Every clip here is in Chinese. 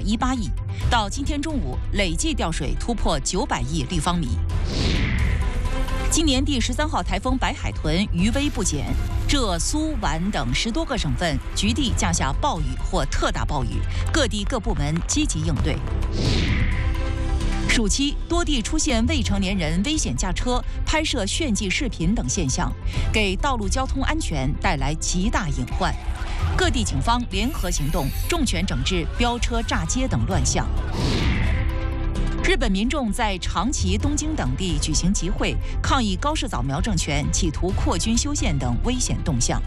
1.18亿，到今天中午累计调水突破900亿立方米。今年第13号台风白海豚余威不减，浙、苏、皖等10多个省份局地降下暴雨或特大暴雨，各地各部门积极应对。暑期多地出现未成年人危险驾车、拍摄炫技视频等现象，给道路交通安全带来极大隐患。各地警方联合行动，重拳整治飙车、炸街等乱象。日本民众在长崎、东京等地举行集会，抗议高市早苗政権企圖扩军修宪等危险動向。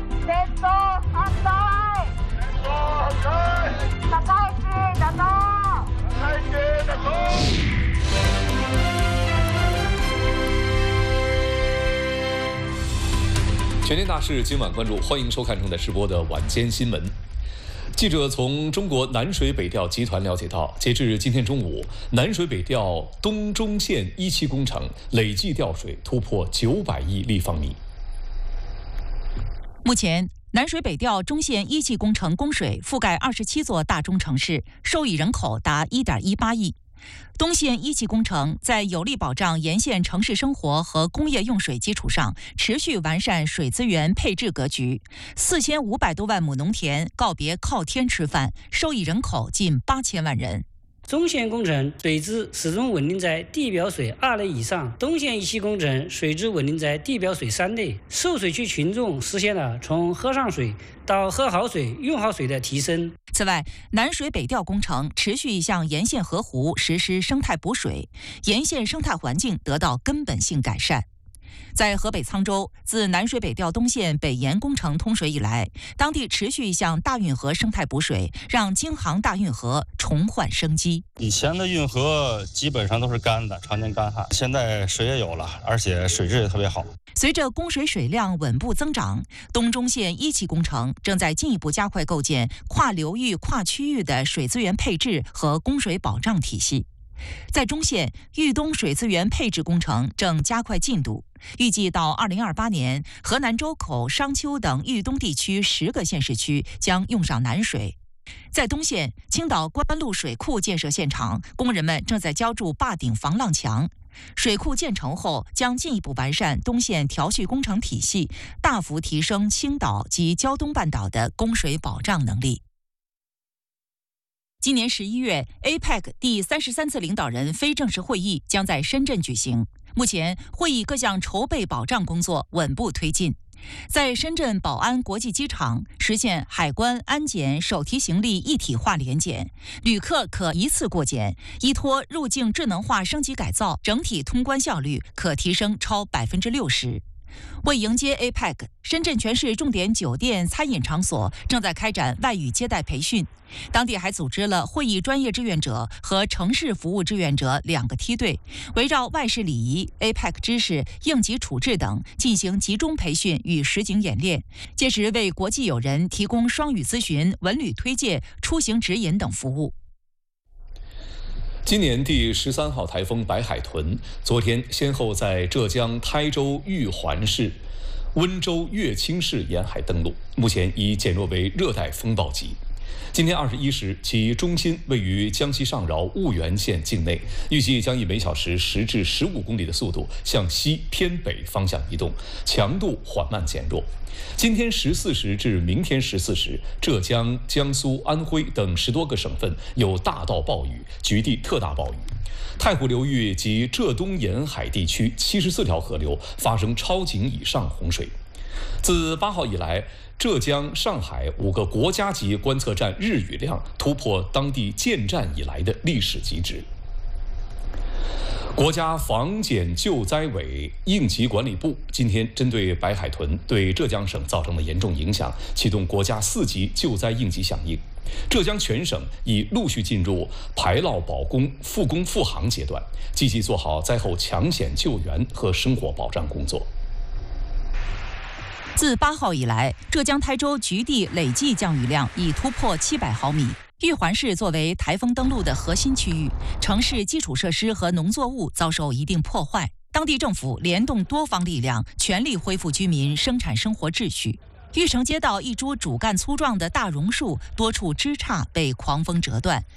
全天大事，今晚关注，欢迎收看正在直播的晚间新闻。记者从中国南水北调集团了解到，截至今天中午，南水北调东中线1期工程累计调水突破900亿立方米。 目前，南水北调中线1期工程供水覆盖27座大中城市，受益人口达1.18亿。东线1期工程在有力保障沿线城市生活和工业用水基础上，持续完善水资源配置格局。4500多万亩农田告别靠天吃饭，受益人口近8000万人。 中线工程水质始终稳定在地表水2类以上，东线1期工程水质稳定在地表水3类，受水区群众实现了从喝上水到喝好水、用好水的提升。 此外，南水北调工程持续向沿线河湖实施生态补水，沿线生态环境得到根本性改善。在河北沧州，自南水北调东线北延工程通水以来，当地持续向大运河生态补水，让京杭大运河重焕生机。 以前的运河基本上都是干的，常年干旱，现在水也有了，而且水质也特别好。 随着供水水量稳步增长，东中线1期工程正在进一步加快构建跨流域、跨区域的水资源配置和供水保障体系。在中线，豫东水资源配置工程正加快进度，预计到2028年，河南周口、商丘等豫东地区10个县市区将用上南水。在东线，青岛关路水库建设现场，工人们正在浇筑坝顶防浪墙。水库建成后，将进一步完善东线调蓄工程体系，大幅提升青岛及胶东半岛的供水保障能力。今年11月 ，APEC 第33次领导人非正式会议将在深圳举行。目前，会议各项筹备保障工作稳步推进。在深圳宝安国际机场实现海关、安检、手提行李一体化联检，旅客可一次过检，依托入境智能化升级改造，整体通关效率可提升超60%。为迎接 APEC， 深圳全市重点酒店、餐饮场所正在开展外语接待培训。当地还组织了会议专业志愿者和城市服务志愿者2个梯队，围绕外事礼仪、APEC 知识、应急处置等进行集中培训与实景演练，届时为国际友人提供双语咨询、文旅推介、出行指引等服务。 今年第13号台风白海豚昨天先后在浙江台州玉环市、温州乐清市沿海登陆，目前已减弱为热带风暴级。今天21时，其中心位于江西上饶婺源县境内，预计将以每小时10至15公里的速度向西偏北方向移动，强度缓慢减弱。今天14时至明天14时，浙江、江苏、安徽等10多个省份有大到暴雨，局地特大暴雨。太湖流域及浙东沿海地区74条河流发生超警以上洪水。自8号以来，浙江、上海5个国家级观测站日雨量突破当地建站以来的历史极值。国家防检救灾委应急管理部今天针对白海豚对浙江省造成的严重影响，启动国家4级救灾应急响应。浙江全省已陆续进入排涝保供、复工复航阶段，积极做好灾后抢险救援和生活保障工作。 自8号以来，浙江台州局地累计降雨量已突破700毫米。玉环市作为台风登陆的核心区域，城市基础设施和农作物遭受一定破坏。当地政府联动多方力量，全力恢复居民生产生活秩序。玉城街道一株主干粗壮的大榕树多处枝杈被狂风折断，